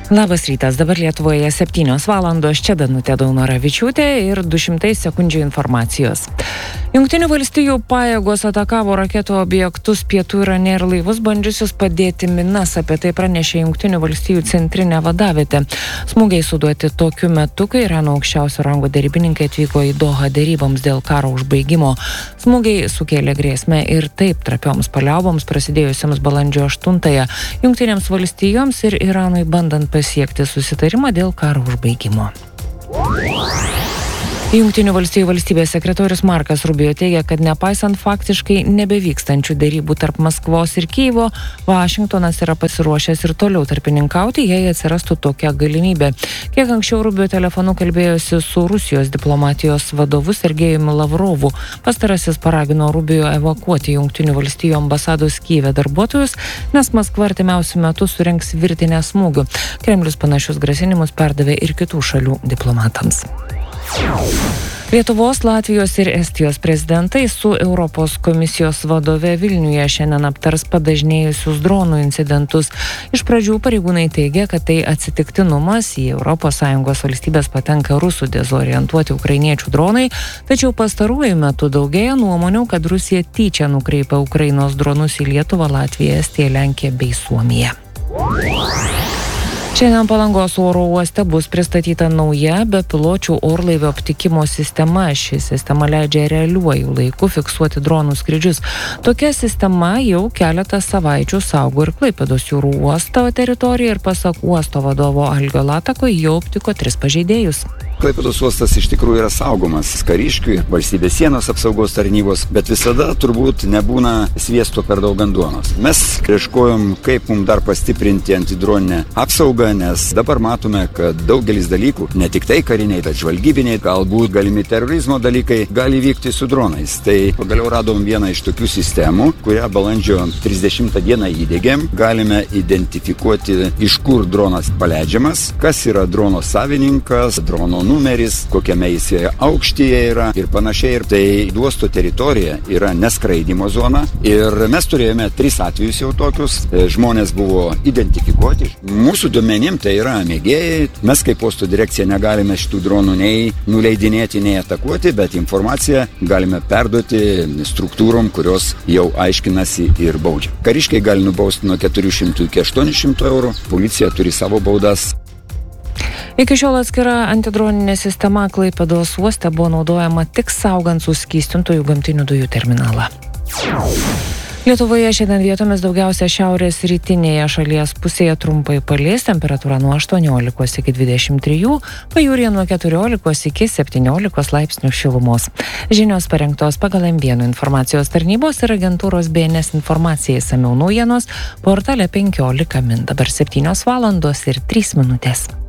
Labas rytas, dabar Lietuvoje 7 valandos, čia Danutė Daunoravičiūtė ir 200 sekundžių informacijos. Jungtinių valstijų pajėgos atakavo raketų objektus pietų Irane ir laivus bandžiusius padėti minas, apie tai pranešė Jungtinių valstijų centrinė vadavietė. Smūgiai suduoti tokiu metu, kai Irano aukščiausio rango derybininkai atvyko į Dohą deryboms dėl karo užbaigimo. Smūgiai sukėlė grėsmę ir taip trapioms paliauboms prasidėjusiams balandžio 8-ąją Jungtinėms valstijoms ir Iranui bandant pasiekti susitarimą dėl karo užbaigimo. Jungtinių valstijų valstybės sekretorius Markas Rubio teigia, kad nepaisant faktiškai nebevykstančių derybų tarp Maskvos ir Kijevo, Vašingtonas yra pasiruošęs ir toliau tarpininkauti, jei atsirastų tokia galimybė. Kiek anksčiau Rubio telefonu kalbėjosi su Rusijos diplomatijos vadovu Sergejumi Lavrovu. Pastarasis paragino Rubio evakuoti Jungtinių valstijų ambasados Kijeve darbuotojus, nes Maskva artimiausiu metu surengs virtinę smūgių. Kremlius panašius grasinimus perdavė ir kitų šalių diplomatams. Lietuvos, Latvijos ir Estijos prezidentai su Europos komisijos vadove Vilniuje šiandien aptars padažnėjusius dronų incidentus. Iš pradžių pareigūnai teigia, kad tai atsitiktinumas, į ES valstybės patenka rusų dezorientuoti ukrainiečių dronai, tačiau pastaruoju metu daugėja nuomonių, kad Rusija tyčia nukreipia Ukrainos dronus į Lietuvą, Latviją, Estiją, Lenkiją bei Suomiją. Šiandien Palangos oro uoste bus pristatyta nauja bepiločių orlaivio aptikimo sistema. Ši sistema leidžia realiuoju laiku fiksuoti dronų skrydžius. Tokia sistema jau keletą savaičių saugo ir Klaipėdos jūrų uosto teritoriją ir pasak uosto vadovo Algio Latako jau aptiko 3 pažeidėjus. Klaipėdos uostas iš tikrųjų yra saugomas kariškių, valstybės sienos apsaugos tarnybos, bet visada turbūt nebūna sviesto per daug ant duonos. Mes ieškojom, kaip mums dar pastiprinti antidroninę apsaugą, nes dabar matome, kad daugelis dalykų, ne tik tai kariniai, bet žvalgybiniai, galbūt galimi terorizmo dalykai, gali vykti su dronais. Tai pagaliau radom vieną iš tokių sistemų, kurią balandžio 30 dieną įdėgėm. Galime identifikuoti, iš kur dronas paleidžiamas, kas yra drono savininkas, drono numeris, kokiame jis aukštyje yra ir panašiai. Ir tai uosto teritorija yra neskraidimo zona. Ir mes turėjome 3 atvejus jau tokius. Žmonės buvo identifikuoti. Mūsų duomenim tai yra mėgėjai. Mes kaip uosto direkcija negalime šitų dronų nei nuleidinėti, nei atakuoti, bet informaciją galime perduoti struktūrom, kurios jau aiškinasi ir baudžia. Kariškiai gali nubausti nuo 400 iki 800 eurų. Policija turi savo baudas. Iki šiol atskira antidroninė sistema Klaipėdos uoste buvo naudojama tik saugant suskystintųjų gamtinių dujų terminalą. Lietuvoje šiandien vietomis daugiausia šiaurės rytinėje šalies pusėje trumpai palis, temperatūra nuo 18 iki 23, pajūryje nuo 14 iki 17 laipsnių šilumos. Žinios parengtos pagal M1 informacijos tarnybos ir agentūros BNS informacijai, išsamiau naujienos portale 15 min. Dabar 7 valandos ir 3 minutės.